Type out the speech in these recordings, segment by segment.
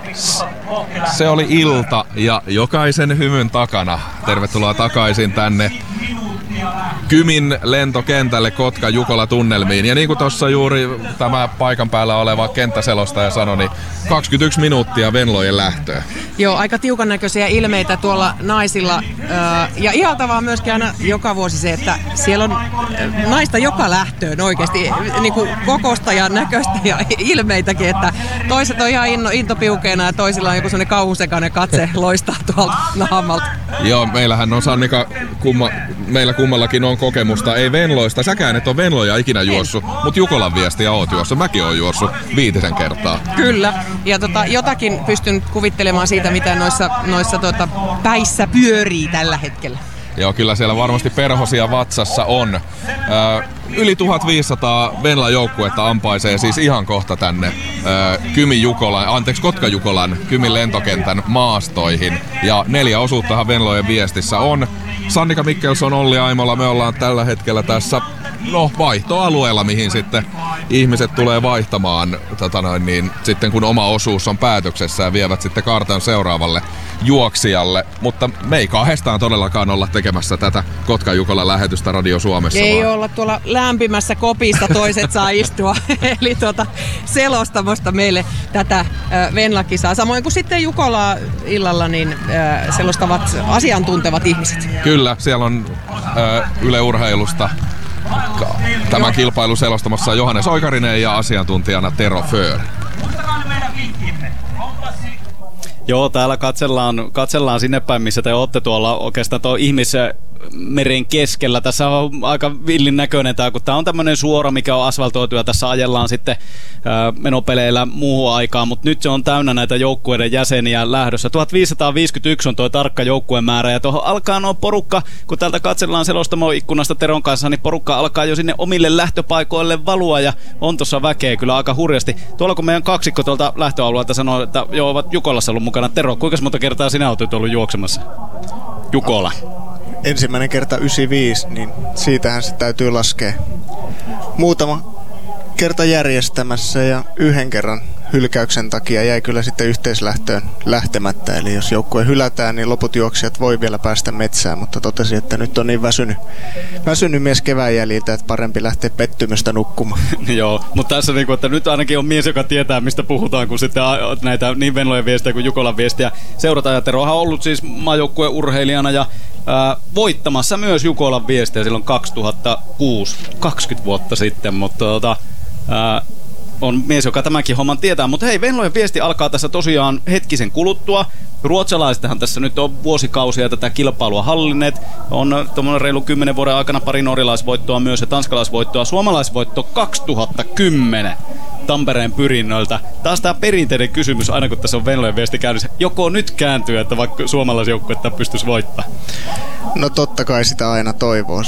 Se oli ilta ja jokaisen hymyn takana. Tervetuloa takaisin tänne Kymin lentokentälle Kotka-Jukola-tunnelmiin. Ja niin kuin tuossa juuri tämä paikan päällä oleva kenttäselostaja sanoi, niin 21 minuuttia Venlojen lähtöä. Joo, aika tiukan näköisiä ilmeitä tuolla naisilla. Ja ihaltavaa myöskin aina joka vuosi se, että siellä on naista joka lähtöön oikeasti niin kuin kokosta ja näköistä ja ilmeitäkin, että toiset on ihan intopiukeena ja toisilla on joku sellainen kauhusekainen katse loistaa tuolta naamalta. Joo, meillähän on Sannika, meillä kummallakin on kokemusta, ei Venloista, säkään et ole Venloja ikinä juossut, mutta Jukolan viestiä oot juossut, mäkin oon juossut 5 kertaa. Kyllä, ja jotakin pystyn kuvittelemaan siitä, mitä noissa päissä pyörii tällä hetkellä. Joo, kyllä siellä varmasti perhosia vatsassa on. Yli 1500 Venla-joukkuetta ampaisee siis ihan kohta tänne Kotka-Jukolan Kymin lentokentän maastoihin. Ja 4 osuuttahan Venlojen viestissä on. Sannika Mikkelson, Olli Aimola, me ollaan tällä hetkellä tässä vaihtoalueella, mihin sitten ihmiset tulee vaihtamaan sitten kun oma osuus on päätöksessä ja vievät sitten kartan seuraavalle juoksijalle. Mutta me ei kahdestaan todellakaan olla tekemässä tätä Kotka-Jukolan lähetystä Radio Suomessa. Ei olla tuolla lämpimässä kopissa, toiset saa istua. Eli selostamosta meille tätä Venla-kisaa. Samoin kuin sitten Jukolaa illalla niin selostavat asiantuntevat ihmiset. Kyllä, siellä on Yle Urheilusta tämän kilpailun selostamassa Johannes Oikarinen ja asiantuntijana Tero Föör. Joo, täällä katsellaan sinne päin, missä te olette tuolla oikeastaan tuo ihmismeren keskellä. Tässä on aika villin näköinen tämä, kun tämä on tämmöinen suora, mikä on asfaltoitu ja tässä ajellaan sitten menopeleillä muuhun aikaan, mutta nyt se on täynnä näitä joukkueiden jäseniä lähdössä. 1551 on tuo tarkka joukkuemäärä ja tuohon alkaa nuo porukka, kun täältä katsellaan selostamon ikkunasta Teron kanssa, niin porukka alkaa jo sinne omille lähtöpaikoille valua ja on tuossa väkeä kyllä aika hurjasti. Tuolla kun meidän kaksikko tuolta lähtöalueelta sanoo, että joo, ovat Jukolassa ollut mukana. Tero, kuinka monta kertaa sinä olet ollut juoksemassa? Jukola. Ensimmäinen kerta 95, niin siitähän se täytyy laskea. Muutama kerta järjestämässä ja 1 kerran hylkäyksen takia jäi kyllä sitten yhteislähtöön lähtemättä. Eli jos joukkue hylätään, niin loput juoksijat voi vielä päästä metsään, mutta totesi, että nyt on niin väsynyt mies kevään jäljiltä, että parempi lähteä pettymystä nukkumaan. Joo, mutta tässä että nyt ainakin on mies, joka tietää, mistä puhutaan, kun sitten näitä niin Venlojen viestejä kuin Jukolan viestiä seurataan. Ja Terohan on ollut siis maajoukkueen urheilijana ja voittamassa myös Jukolan viestejä silloin 2006, 20 vuotta sitten, mutta on mies, joka tämänkin homman tietää. Mutta hei, Venlojen viesti alkaa tässä tosiaan hetkisen kuluttua. Ruotsalaisethan tässä nyt on vuosikausia tätä kilpailua hallinneet. On tuommoinen reilu 10 vuoden aikana pari norjalaisvoittoa myös ja tanskalaisvoittoa. Suomalaisvoitto 2010 Tampereen Pyrinnöltä. Taas tämä perinteinen kysymys, aina kun tässä on Venlojen viesti käynnissä. Joko nyt kääntyy, että vaikka suomalaisjoukkuetta pystyisi voittamaan? No totta kai sitä aina toivoo.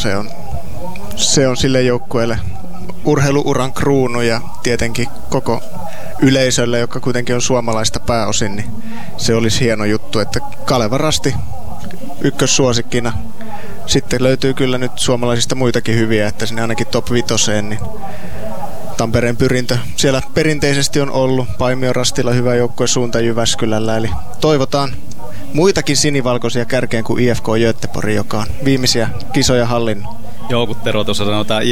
Se on sille joukkueelle urheiluuran kruunu ja tietenkin koko yleisölle, joka kuitenkin on suomalaista pääosin, niin se olisi hieno juttu, että Kaleva Rasti ykkössuosikkina. Sitten löytyy kyllä nyt suomalaisista muitakin hyviä, että sinne ainakin top 5, niin Tampereen Pyrintö siellä perinteisesti on ollut. Paimio Rastilla hyvä joukkue Suunta Jyväskylällä, eli toivotaan muitakin sinivalkoisia kärkeen kuin IFK Göteborg, joka on viimeisiä kisoja hallinnut. Joo, kun Tero tuossa sanoo, tämä